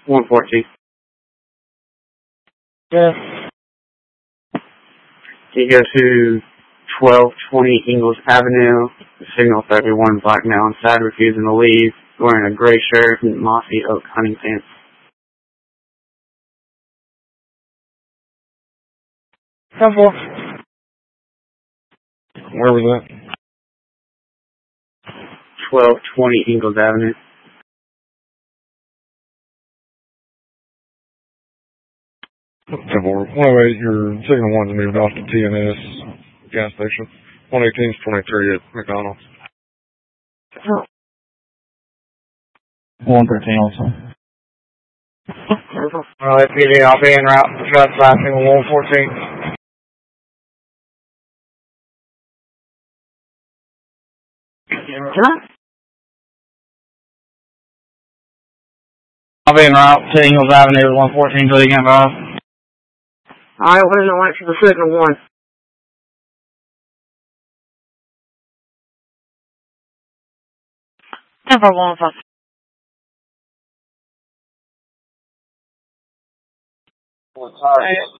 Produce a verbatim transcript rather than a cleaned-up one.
one fourteen. Yes. You go to twelve twenty Ingalls Avenue. The signal thirty-one, black male inside, refusing to leave, wearing a gray shirt and mossy oak hunting pants. ten four. Where was that? twelve twenty Ingalls Avenue. ten four. one oh eight, your signal one's moved off to T N S gas station. one eighteen is twenty-three at McDonald's. one thirteen also. Well, F P D, I'll be en route to truck flashing one fourteen. I'll be en route to Ingalls Avenue, one fourteen, till you get off. Alright, what is the light for the signal one? Number one five. Well, sorry.